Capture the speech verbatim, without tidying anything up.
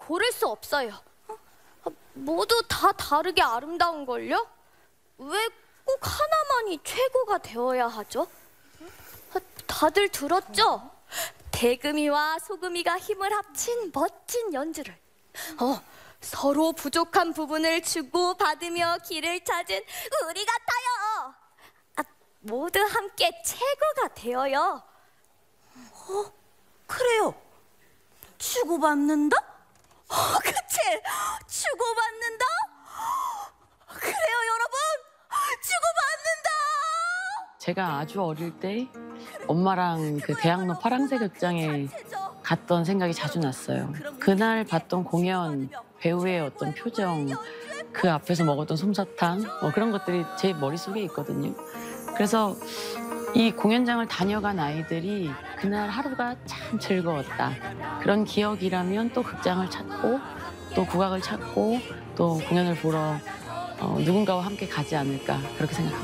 고를 수 없어요. 모두 다 다르게 아름다운걸요? 왜 꼭 하나만이 최고가 되어야 하죠? 다들 들었죠? 대금이와 소금이가 힘을 합친 멋진 연주를. 어, 서로 부족한 부분을 주고받으며 길을 찾은 우리 같아요. 아, 모두 함께 최고가 되어요. 어, 그래요. 주고받는다? 어, 그치? 주고받는다? 그래요, 여러분. 주고받는다. 제가 아주 어릴 때 엄마랑 그 대학로 파랑새 극장에 갔던 생각이 자주 났어요. 그날 봤던 공연, 배우의 어떤 표정, 그 앞에서 먹었던 솜사탕, 뭐 그런 것들이 제 머릿속에 있거든요. 그래서 이 공연장을 다녀간 아이들이 그날 하루가 참 즐거웠다. 그런 기억이라면 또 극장을 찾고 또 국악을 찾고 또 공연을 보러 어, 누군가와 함께 가지 않을까 그렇게 생각합니다.